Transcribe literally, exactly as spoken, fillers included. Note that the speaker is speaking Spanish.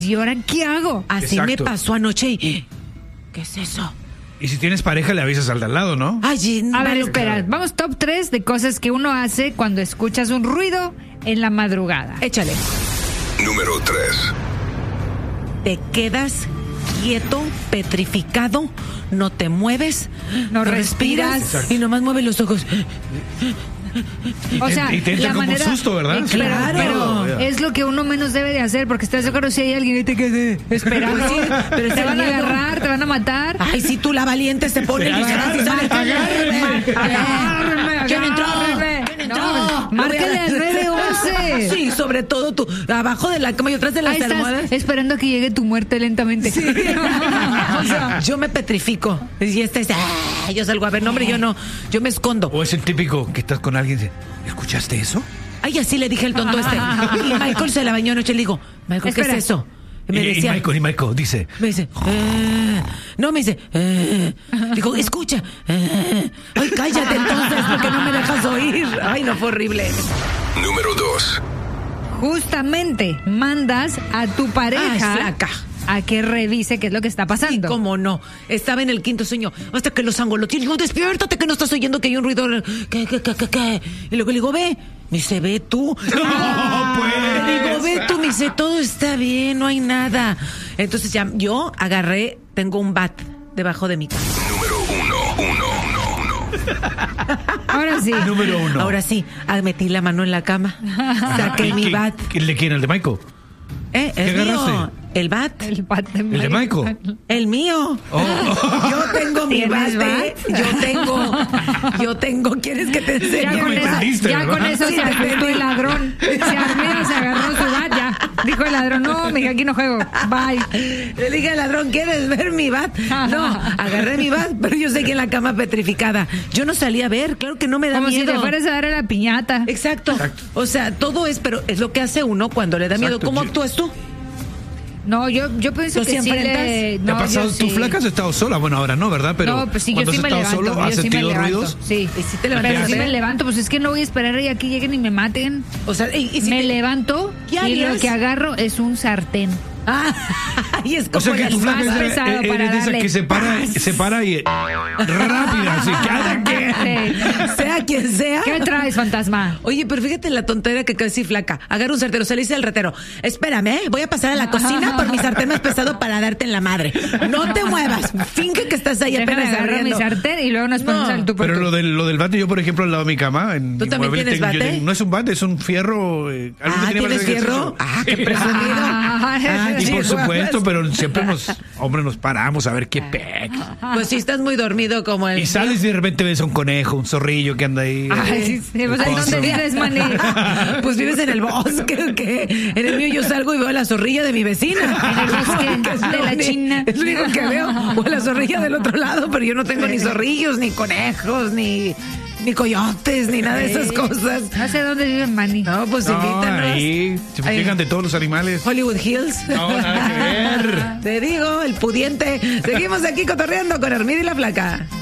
¿Y ahora qué hago? Así Exacto. me pasó anoche y... ¿Qué es eso? Y si tienes pareja, le avisas al de al lado, ¿no? Ay, A ver, vale, espera. Vamos top tres de cosas que uno hace cuando escuchas un ruido en la madrugada. échale. Número tres. Te quedas quieto, petrificado, no te mueves, No respiras. y nomás mueves los ojos. O sea, y te entra la como un manera, susto, ¿verdad? Eh, Sí, pero, claro. pero es lo que uno menos debe de hacer, porque estás de acuerdo si hay alguien y te quede esperando, Sí, pero es te el van a miedo. agarrar, te van a matar. Ay, si tú la valiente se pone el disfraz y sale. Agárreme, agárreme, ¿Quién entró? agárreme. ¿Quién entró? No, márcale al nueve once. Sí, sobre todo tú, abajo de la cama y atrás de las Ahí estás almohadas. esperando a que llegue tu muerte lentamente. O sea, yo me petrifico. Y esta es, ah, yo salgo a ver, no, hombre, yo no, yo me escondo. O es el típico que estás con alguien y dice, ¿escuchaste eso? Ay, así le dije al tonto este. Y Michael se la bañó anoche. Le digo, Michael, ¿qué Espera. es eso? Y me y, decía, y Michael, y Michael dice, me dice, eh, no, me dice, eh. Digo, escucha. Eh. Ay, cállate entonces, porque no me dejas oír. Ay, no, fue horrible. Número dos. Justamente mandas a tu pareja Ay, flaca. a que revise qué es lo que está pasando. ¿Cómo no? Estaba en el quinto sueño hasta que los angoloteé. Le digo, despiértate que no estás oyendo que hay un ruido. ¿Qué, qué, qué, qué, qué? Y luego le digo, ve. Me dice, ve tú. No, pues. Le digo, ve tú. Me dice, todo está bien, no hay nada. Entonces ya yo agarré, tengo un bat debajo de mi cama. Número uno, uno, uno, uno. Ahora sí. número uno. Ahora sí, ah, metí la mano en la cama. Saqué ¿Y mi qué- bat. ¿Quién le quiere? ¿El de Michael? ¿Eh? ¿Qué ¿El mío? agarraste? El bat. El bat de ¿El de Michael? El mío. Yo tengo mi ¿Tienes bate. bat? Yo tengo. Yo tengo. ¿Quieres que te enseñe? Ya con me eso, entendiste, ya ¿verdad? con eso Sí, se te asustó entendí. el ladrón. Se armó, se agarró su bat, ya. Dijo el ladrón, no, mija, aquí no juego. Bye. Le dije al ladrón, ¿quieres ver mi bat? No, agarré mi bat, pero yo seguí en la cama petrificada. Yo no salí a ver, claro que no me da Como miedo. si te fueras a dar a la piñata. Exacto. O sea, todo es, pero es lo que hace uno cuando le da miedo. Exacto. ¿Cómo Yo- actúas tú? No, yo, yo pienso ¿Tú que sí sí enfrentas? le... ¿Te ha No, pasado? yo ¿Tu sí. flaca has estado sola? Bueno, ahora no, ¿verdad? Pero No, pues sí, yo cuando sí has me estado levanto. solo, ¿has yo sí me sentido levanto. ruidos? Sí. ¿Y si te levantas Pero a sí ver? me levanto, pues es que no voy a esperar ahí a que lleguen y me maten. O sea, y, y si me te- levanto ¿Qué y harías? lo que agarro es un sartén. Ah, y es como O sea que el tu flaca más es de- pesado eres para de esa darle. que se para, se para y rápida, así, cada quien. Sí. sea quien sea. ¿Qué traes, fantasma? Oye, pero fíjate la tontería que casi flaca. Agarra un sartén, o sea, le dice al ratero, espérame, ¿eh? Voy a pasar a la cocina por mi sartén más pesado para darte en la madre. No te muevas. Finge que estás ahí Déjame apenas agarrar mi abriendo. sartén y luego nos ponemos No. al tú por Pero tú. lo del, lo del bate, yo por ejemplo al lado de mi cama, en ¿Tú mi también mueble tienes tengo- yo bate? tengo- no es un bate, es un fierro. Eh, algo que Ah, tiene para ¿tienes hacer fierro? ejercicio. Ah, qué presumido. Ah, Ah, Y por Chihuahuas. supuesto, pero siempre nos, hombre, nos paramos a ver qué pec. Pues si estás muy dormido como el... Y sales y de repente ves a un conejo, un zorrillo que anda ahí. Ay, sí, sí, pues, ¿en Cosas. dónde vives, maní? Pues vives en el bosque, ¿o qué? En el mío yo salgo y veo a la zorrilla de mi vecina. En el bosque Que es de lo la uni- China. Es lo único que veo. O a la zorrilla del otro lado, pero yo no tengo ni zorrillos, ni conejos, ni, ni coyotes, ni nada de esas cosas. No sé dónde vive Manny. No, pues No, invítanos. ahí se Ahí. llegan de todos los animales. Hollywood Hills. No, nada que ver. Te digo, el pudiente. Seguimos aquí cotorreando con Armida y la Flaca.